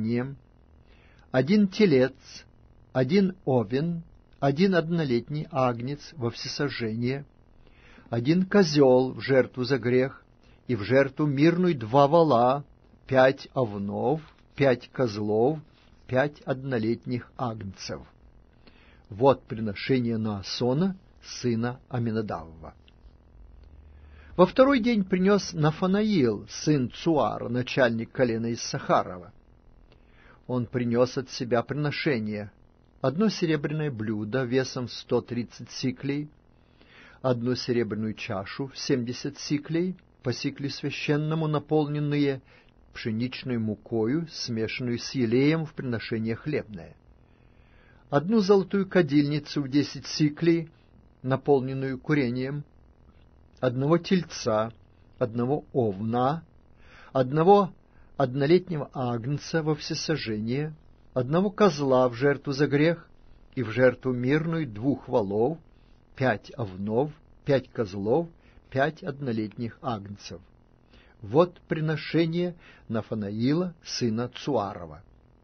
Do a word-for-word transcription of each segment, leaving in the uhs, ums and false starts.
курением, один телец, один овен, один однолетний агнец во всесожжение, один козел в жертву за грех, и в жертву мирную два вола, пять овнов, пять козлов, пять однолетних агнцев. Вот приношение Наасона, сына Аминадавова. Во второй день принес Нафанаил, сын Цуара, начальник колена Иссахарова. Он принес от себя приношение: одно серебряное блюдо весом сто тридцать сиклей, одну серебряную чашу в семьдесят сиклей, по сиклю священному, наполненные пшеничной мукою, смешанную с елеем в приношение хлебное, одну золотую кадильницу в десять сиклей, наполненную курением, одного тельца, одного овна, одного однолетнего агнца во всесожжение, одного козла в жертву за грех и в жертву мирную двух волов, пять овнов, пять козлов, пять однолетних агнцев. Вот приношение Нафанаила, сына Цуарова.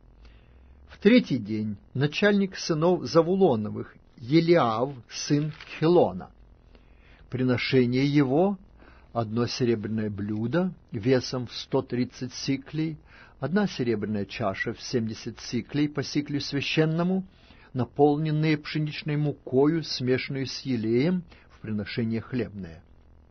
В третий день начальник сынов Завулоновых, Елиав, сын Хелона. Приношение его: одно серебряное блюдо весом в сто тридцать сиклей, одна серебряная чаша в семьдесят сиклей по сиклю священному, наполненные пшеничной мукою, смешанную с елеем в приношение хлебное,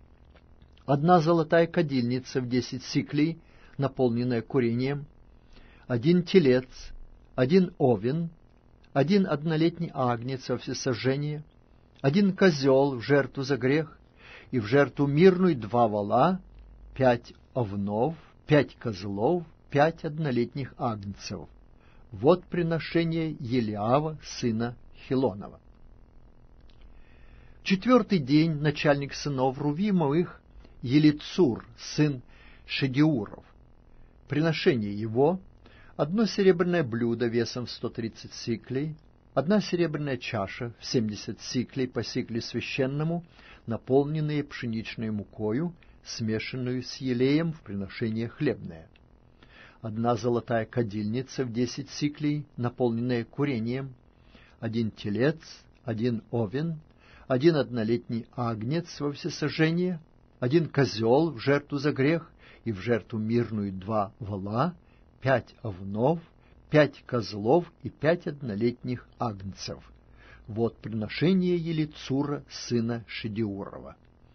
одна золотая кадильница в десять сиклей, наполненная курением, один телец, один овен, один однолетний агнец во всесожжение, один козел в жертву за грех, и в жертву мирную два вола, пять овнов, пять козлов, пять однолетних агнцев. Вот приношение Елиава, сына Хелонова. В четвертый день начальник сынов Рувимовых, Елицур, сын Шедеуров. Приношение его: одно серебряное блюдо весом в сто тридцать сиклей, одна серебряная чаша в семьдесят сиклей по сиклю священному, наполненные пшеничной мукою, смешанную с елеем в приношение хлебное, одна золотая кадильница в десять сиклей, наполненная курением, один телец, один овен, один однолетний агнец во всесожжение, один козел в жертву за грех и в жертву мирную два вола, пять овнов, пять козлов и пять однолетних агнцев. Вот приношение Елицура, сына Шедеурова.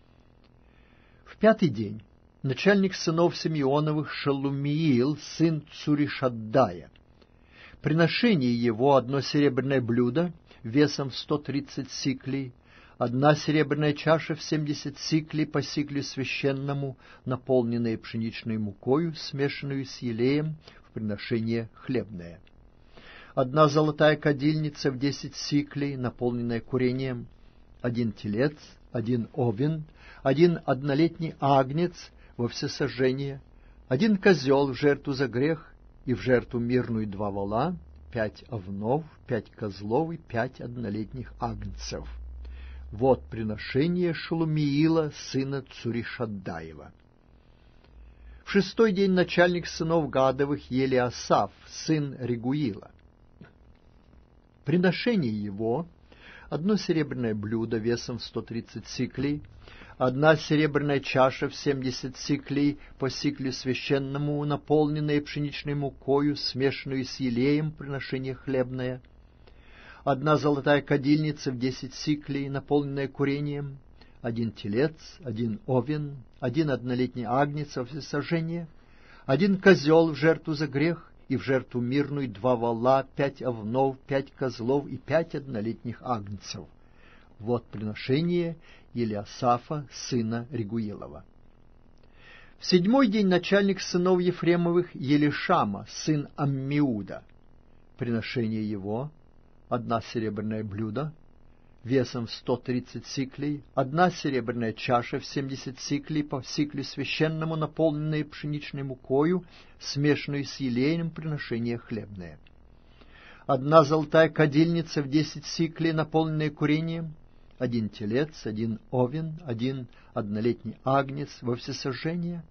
В пятый день начальник сынов Симеоновых Шалумиил, сын Цуришаддая. Приношение его: одно серебряное блюдо весом в сто тридцать сиклей, одна серебряная чаша в семьдесят сиклей по сиклю священному, наполненная пшеничной мукою, смешанную с елеем в приношение хлебное, одна золотая кадильница в десять сиклей, наполненная курением, один телец, один овен, один однолетний агнец во всесожжение, один козел в жертву за грех и в жертву мирную два вола, пять овнов, пять козлов и пять однолетних агнцев. Вот приношение Шалумиила, сына Цуришаддаева. В шестой день начальник сынов Гадовых Елиасаф, сын Регуила. Приношение его: одно серебряное блюдо весом в сто тридцать сиклей, одна серебряная чаша в семьдесят сиклей по сиклю священному, наполненная пшеничной мукою, смешанную с елеем, приношение хлебное, одна золотая кадильница в десять сиклей, наполненная курением, один телец, один овен, один однолетний агнец во всесожжение, один козел в жертву за грех и в жертву мирную два вола, пять овнов, пять козлов и пять однолетних агнцев. Вот приношение Елиасафа, сына Регуилова. В седьмой день начальник сынов Ефремовых Елишама, сын Аммиуда. Приношение его: одна серебряное блюдо весом в сто тридцать сиклей, одна серебряная чаша в семьдесят сиклей по сиклю священному, наполненная пшеничной мукою, смешанную с елеем, приношение хлебное, одна золотая кадильница в десять сиклей, наполненная курением, один телец, один овен, один однолетний агнец во всесожжение,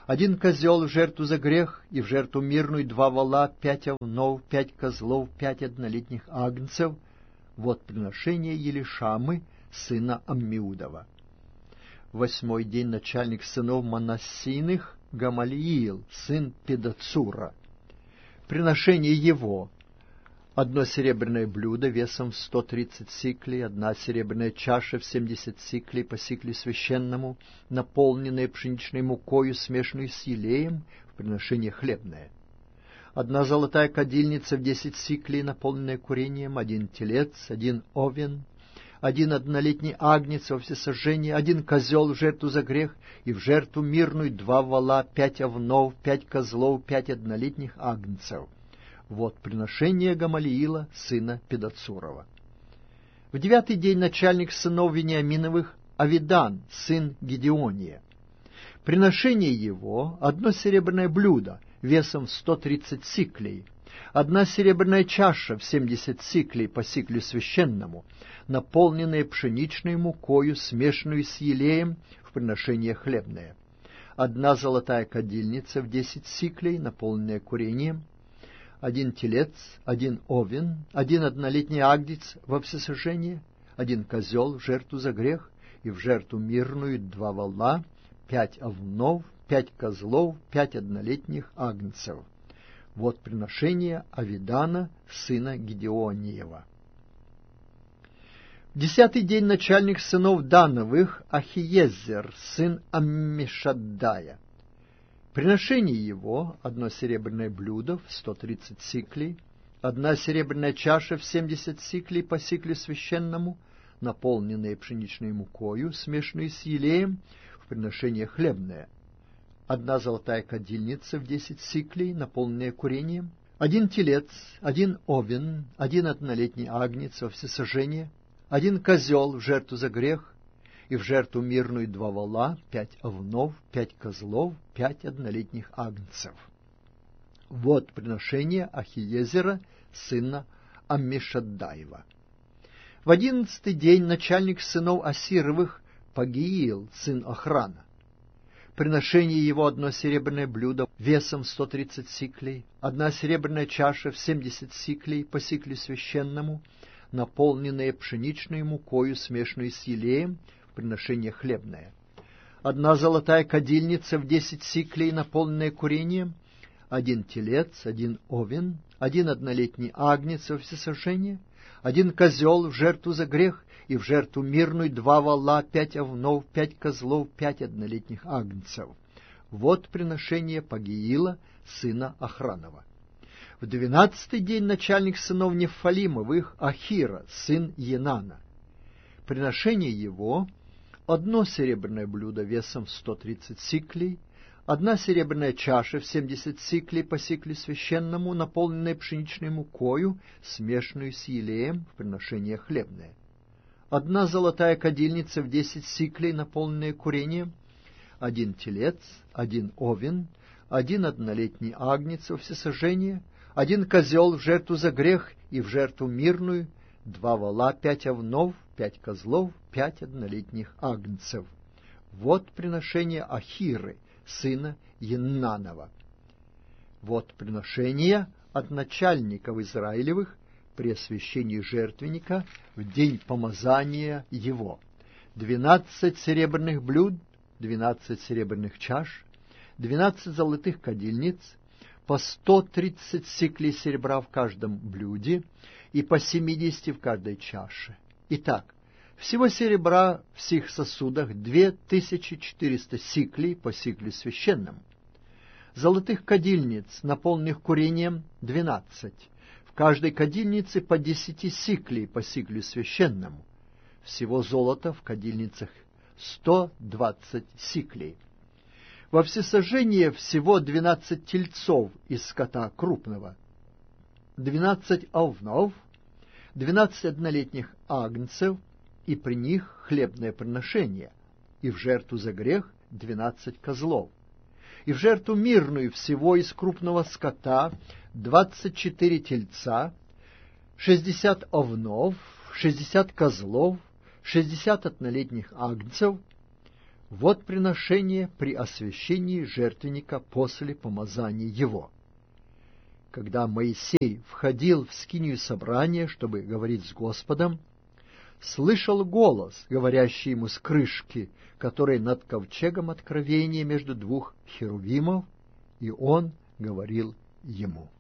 один козел в жертву за грех, и в жертву мирную два вола, пять овнов, пять козлов, пять однолетних агнцев. Вот приношение Елишамы, сына Аммиудова. В восьмой день начальник сынов Манассийных Гамалиил, сын Педацура. Приношение его: одно серебряное блюдо весом в сто тридцать сиклей, одна серебряная чаша в семьдесят сиклей по сикле священному, наполненная пшеничной мукою, смешанной с елеем, в приношение хлебное. Одна золотая кадильница в десять сиклей, наполненная курением, один телец, один овен, один однолетний агнец во всесожжение, один козел в жертву за грех, и в жертву мирную два вола, пять овнов, пять козлов, пять однолетних агнцев. Вот приношение Гамалиила, сына Педацурова. В девятый день начальник сынов Вениаминовых Авидан, сын Гедеония. Приношение его: одно серебряное блюдо весом в сто тридцать сиклей, одна серебряная чаша в семьдесят сиклей по сиклю священному, наполненная пшеничной мукою, смешанную с елеем, в приношение хлебное. Одна золотая кадильница в десять сиклей, наполненная курением, один телец, один овен, один однолетний агнец во всесожжение, один козел в жертву за грех, и в жертву мирную два вола, пять овнов, пять козлов, пять однолетних агнцев. Вот приношение Авидана, сына Гедеониева. В десятый день начальник сынов Дановых Ахиезер, сын Аммишаддая. Приношение его: одно серебряное блюдо в сто тридцать сиклей, одна серебряная чаша в семьдесят сиклей по сиклю священному, наполненная пшеничной мукою, смешанной с елеем, в приношение хлебное. Одна золотая кадильница в десять сиклей, наполненная курением, один телец, один овен, один однолетний агнец во всесожжение, один козел в жертву за грех, и в жертву мирную два вола, пять овнов, пять козлов, пять однолетних агнцев. Вот приношение Ахиезера, сына Аммишаддаева. В одиннадцатый день начальник сынов Асировых Пагиил, сын Охрана. Приношение его: одно серебряное блюдо весом сто тридцать сиклей, одна серебряная чаша в семьдесят сиклей по сиклю священному, наполненная пшеничной мукою, смешанной с елеем, в приношение хлебное. Одна золотая кадильница в десять сиклей, наполненная курением, один телец, один овен, один однолетний агнец во всесожжение, один козел в жертву за грех, и в жертву мирную два вола, пять овнов, пять козлов, пять однолетних агнцев. Вот приношение Пагиила, сына Охранова. В двенадцатый день начальник сынов Нефалимовых Ахира, сын Енана. Приношение его: одно серебряное блюдо весом в сто тридцать сиклей, одна серебряная чаша в семьдесят сиклей по сиклю священному, наполненная пшеничной мукою, смешанную с елеем, в приношение хлебное. Одна золотая кадильница в десять сиклей, наполненная курением, один телец, один овен, один однолетний агнец во всесожжение, один козел в жертву за грех, и в жертву мирную два вола, пять овнов, пять козлов, пять однолетних агнцев. Вот приношение Ахиры, сына Еннанова. Вот приношение от начальников Израилевых при освящении жертвенника в день помазания его: двенадцать серебряных блюд, двенадцать серебряных чаш, двенадцать золотых кадильниц, по сто тридцать сиклей серебра в каждом блюде и по семидесяти в каждой чаше. Итак, всего серебра в сих сосудах две тысячи четыреста сиклей по сиклю священному. Золотых кадильниц, наполненных курением, двенадцать, в каждой кадильнице по десяти сиклей по сиклю священному. Всего золота в кадильницах сто двадцать сиклей. Во всесожжение всего двенадцать тельцов из скота крупного, двенадцать овнов, двенадцать однолетних агнцев, и при них хлебное приношение, и в жертву за грех двенадцать козлов, и в жертву мирную всего из крупного скота двадцать четыре тельца, шестьдесят овнов, шестьдесят козлов, шестьдесят однолетних агнцев. Вот приношение при освящении жертвенника после помазания его. Когда Моисей входил в скинию собрания, чтобы говорить с Господом, слышал голос, говорящий ему с крышки, который над ковчегом откровения между двух херувимов, и он говорил ему.